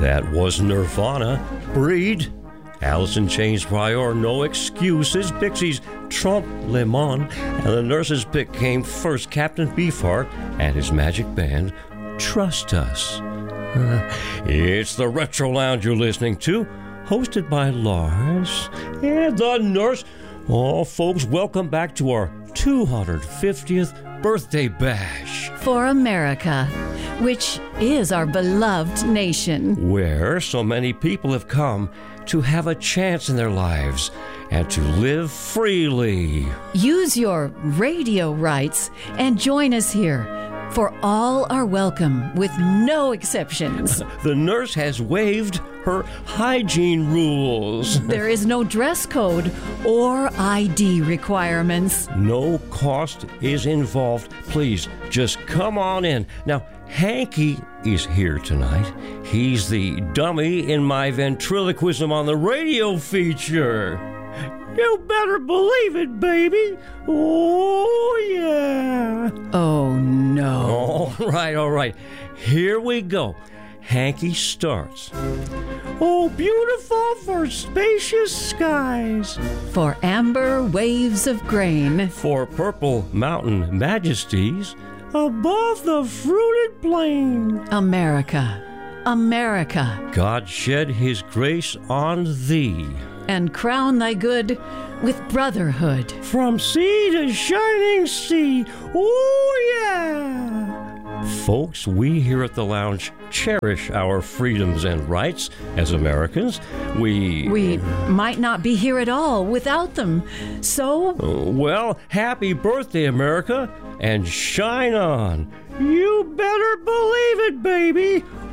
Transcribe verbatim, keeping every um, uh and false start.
That was Nirvana, Breed, Alice in Chains Prior, No Excuses, Pixies, Trompe Le Monde, and the Nurses' pick came first, Captain Beefheart and his magic band, Trust Us. Uh, it's the Retro Lounge you're listening to, hosted by Lars and the Nurse. Oh, folks, welcome back to our two hundred fiftieth birthday bash. For America, which is our beloved nation. Where so many people have come to have a chance in their lives and to live freely. Use your radio rights and join us here. For all are welcome, with no exceptions. The nurse has waived her hygiene rules. There is no dress code or I D requirements. No cost is involved. Please, just come on in. Now, Hanky is here tonight. He's the dummy in my ventriloquism on the radio feature. You better believe it, baby. Oh, yeah. Oh, no. All right, all right. Here we go. Hanky starts. Oh, beautiful for spacious skies. For amber waves of grain. For purple mountain majesties. Above the fruited plain. America, America. God shed his grace on thee. And crown thy good with brotherhood. From sea to shining sea. Oh, yeah. Folks, we here at the lounge cherish our freedoms and rights as Americans. We... We might not be here at all without them. So... Uh, well, happy birthday, America, and shine on. You better believe it, baby.